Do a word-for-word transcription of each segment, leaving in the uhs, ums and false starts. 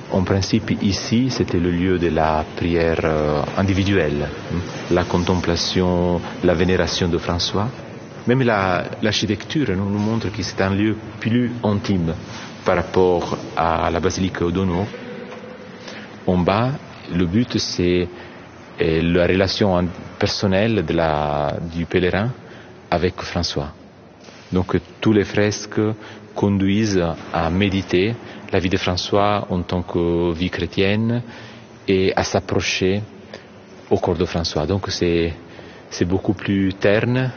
En principe, ici, c'était le lieu de la prière euh, individuelle, la contemplation, la vénération de François. Même la, l'architecture nous, nous montre que c'est un lieu plus intime par rapport à la basilique Odono. En bas, le but, c'est euh, la relation personnelle de la, du pèlerin avec François. Donc, tous les fresques conduisent à méditer la vie de François en tant que vie chrétienne et à s'approcher au corps de François. Donc, c'est, c'est beaucoup plus terne.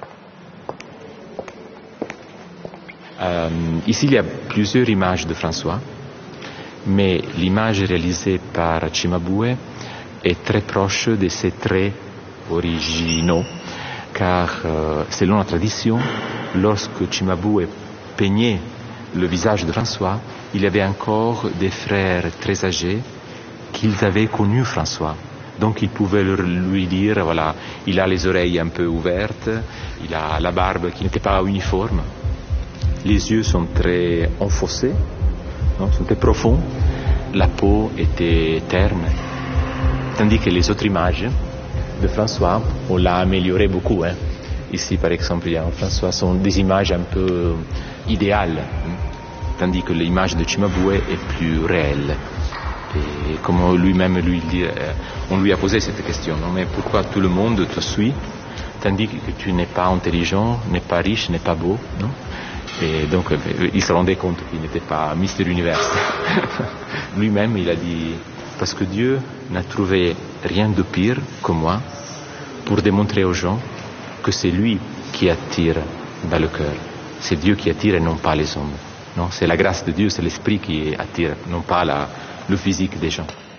Euh, ici, il y a plusieurs images de François, mais l'image réalisée par Cimabue est très proche de ses traits originaux, car euh, selon la tradition, lorsque Cimabue peignait le visage de François, il y avait encore des frères très âgés qu'ils avaient connu François. Donc ils pouvaient lui dire, voilà, il a les oreilles un peu ouvertes, il a la barbe qui n'était pas uniforme. Les yeux sont très enfoncés, non, sont très profonds, la peau était terne, tandis que les autres images de François, on l'a amélioré beaucoup. Hein. Ici, par exemple, il y a François, sont des images un peu idéales, hein, tandis que l'image de Cimabue est plus réelle. Et comme lui-même lui dit, on lui a posé cette question, non, mais pourquoi tout le monde te suit, tandis que tu n'es pas intelligent, n'es pas riche, n'es pas beau, non? Et donc, il se rendait compte qu'il n'était pas Mister Univers. Lui-même, il a dit, parce que Dieu n'a trouvé rien de pire que moi pour démontrer aux gens que c'est lui qui attire dans le cœur. C'est Dieu qui attire et non pas les hommes. Non, c'est la grâce de Dieu, c'est l'esprit qui attire, non pas la, le physique des gens.